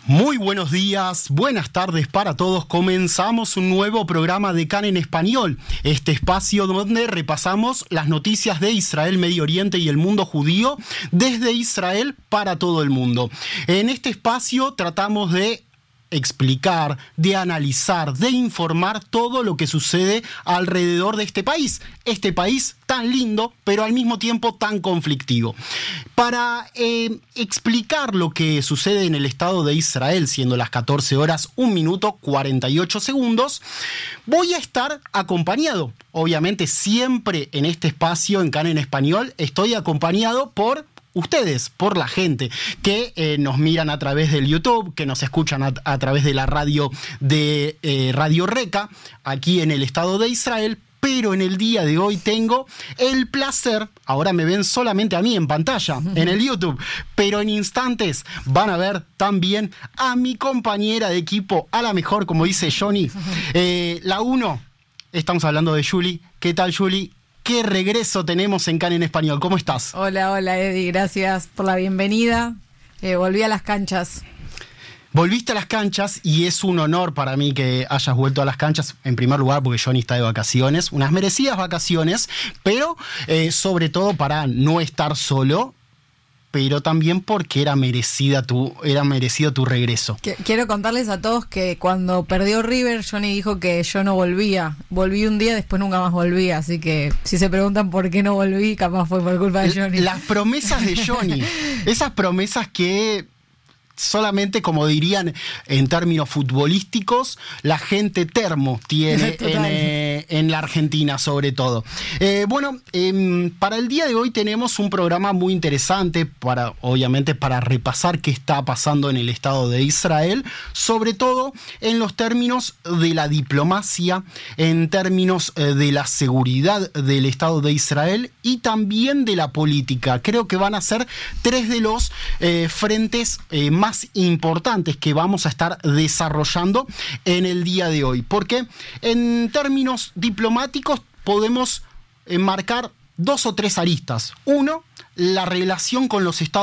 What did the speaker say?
Muy buenos días, buenas tardes para todos. Comenzamos un nuevo programa de CAN en español, este espacio donde repasamos las noticias de Israel, Medio Oriente y el mundo judío desde Israel para todo el mundo. En este espacio tratamos de explicar, de analizar, de informar todo lo que sucede alrededor de este país tan lindo, pero al mismo tiempo tan conflictivo. Para explicar lo que sucede en el Estado de Israel, siendo las 14 horas, 1 minuto 48 segundos, voy a estar acompañado, obviamente siempre en este espacio en CAN en español, estoy acompañado por ustedes, por la gente que nos miran a través del YouTube, que nos escuchan a través de la radio de Radio Reca, aquí en el Estado de Israel. Pero en el día de hoy tengo el placer, ahora me ven solamente a mí en pantalla, en el YouTube, pero en instantes van a ver también a mi compañera de equipo, a la mejor, como dice Johnny, la 1, estamos hablando de Julie. ¿Qué tal, Julie? ¿Qué regreso tenemos en CAN en español? ¿Cómo estás? Hola Eddie, gracias por la bienvenida. Volví a las canchas. Volviste a las canchas y es un honor para mí que hayas vuelto a las canchas, en primer lugar porque Johnny está de vacaciones, unas merecidas vacaciones, pero sobre todo para no estar solo, pero también porque era merecido tu regreso. Quiero contarles a todos que cuando perdió River, Johnny dijo que yo no volvía. Volví un día, después nunca más volví, así que si se preguntan por qué no volví, capaz fue por culpa de Johnny. Las promesas de Johnny, esas promesas que solamente, como dirían en términos futbolísticos, la gente termo tiene en la Argentina, sobre todo. Para el día de hoy tenemos un programa muy interesante obviamente para repasar qué está pasando en el Estado de Israel, sobre todo en los términos de la diplomacia, en términos de la seguridad del Estado de Israel y también de la política. Creo que van a ser 3 de los frentes más importantes que vamos a estar desarrollando en el día de hoy, porque en términos diplomáticos podemos enmarcar 2 o 3 aristas. 1, la relación con los Estados